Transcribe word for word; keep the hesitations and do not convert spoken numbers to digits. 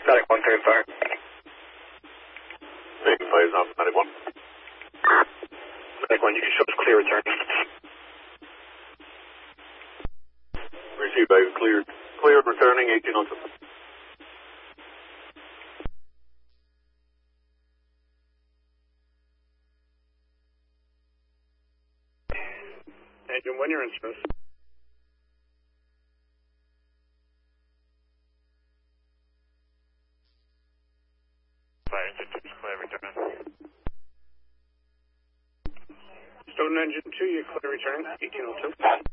Static one, clear fire. Making fires off Static one. Static one, you can show us clear return. Received, I've cleared. Cleared, returning, eighteen oh two. Engine, when you're in service. Fire engine, clear return. Stoughton engine two, you clear return, eighteen oh two.